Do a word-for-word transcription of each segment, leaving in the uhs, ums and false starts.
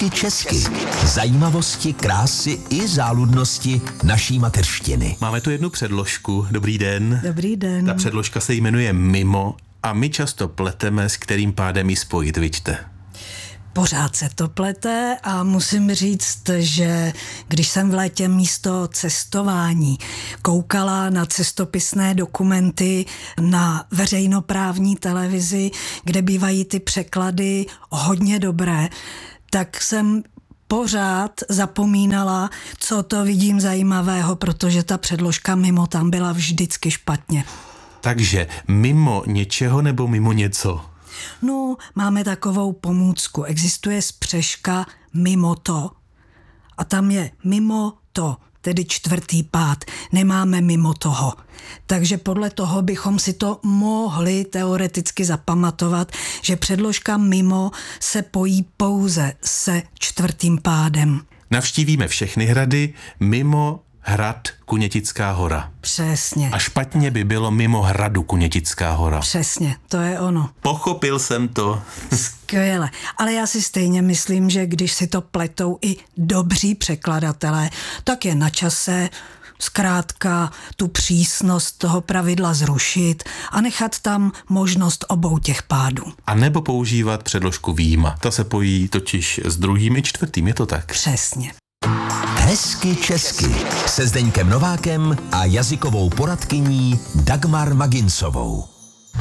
Hezky česky. Zajímavosti, krásy i záludnosti naší mateřštiny. Máme tu jednu předložku. Dobrý den. Dobrý den. Ta předložka se jmenuje Mimo a my často pleteme, s kterým pádem ji spojit, vyčte. Pořád se to plete a musím říct, že když jsem v létě místo cestování koukala na cestopisné dokumenty na veřejnoprávní televizi, kde bývají ty překlady hodně dobré, tak jsem pořád zapomínala, co to vidím zajímavého, protože ta předložka Mimo tam byla vždycky špatně. Takže mimo něčeho nebo mimo něco? No, máme takovou pomůcku. Existuje spřežka Mimo to a tam je mimo to, tedy čtvrtý pád. Nemáme mimo toho. Takže podle toho bychom si to mohli teoreticky zapamatovat, že předložka mimo se pojí pouze se čtvrtým pádem. Navštívíme všechny hrady mimo hrad Kunětická hora. Přesně. A špatně by bylo mimo hradu Kunětická hora. Přesně, to je ono. Pochopil jsem to. Skvěle. Ale já si stejně myslím, že když si to pletou i dobří překladatelé, tak je na čase zkrátka tu přísnost toho pravidla zrušit a nechat tam možnost obou těch pádů. A nebo používat předložku výjima. Ta se pojí totiž s druhým i čtvrtým, je to tak? Přesně. Hezky česky se Zdeňkem Novákem a jazykovou poradkyní Dagmar Maginsovou.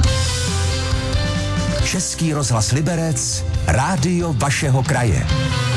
Český rozhlas Liberec, rádio vašeho kraje.